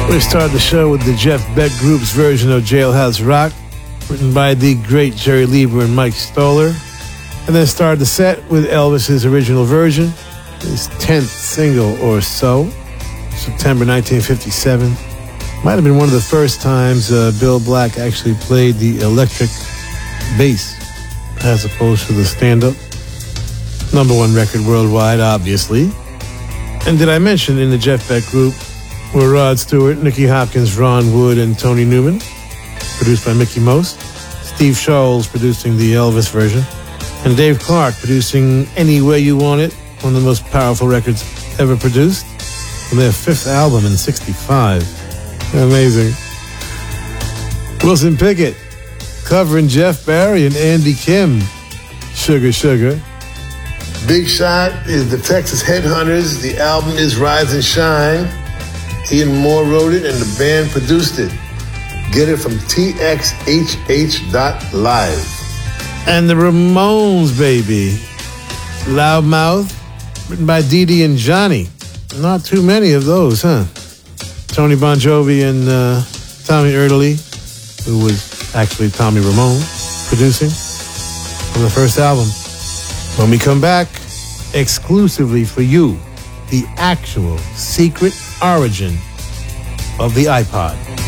We start the show with the Jeff Beck Group's version of Jailhouse Rock, written by the great Jerry Lieber and Mike Stoller. And then started the set with Elvis's original version, his 10th single or so, September 1957. Might have been one of the first times Bill Black actually played the electric bass as opposed to the stand-up. #1 record worldwide, obviously. And did I mention in the Jeff Beck Group were Rod Stewart, Nicky Hopkins, Ron Wood, and Tony Newman, produced by Mickey Most. Steve Scholz producing the Elvis version. And Dave Clark producing Any Way You Want It, one of the most powerful records ever produced, from their 5th album in '65. Amazing. Wilson Pickett covering Jeff Barry and Andy Kim, Sugar Sugar. Big Shot is the Texas Headhunters. The album is Rise and Shine. Ian Moore wrote it and the band produced it. Get it from txhh.live. And the Ramones, baby. Loudmouth, written by Dee Dee and Johnny. Not too many of those, huh? Tony Bon Jovi and Tommy Erdelyi, who was actually Tommy Ramone, producing from the first album. When we come back, exclusively for you, the actual secret origin of the iPod.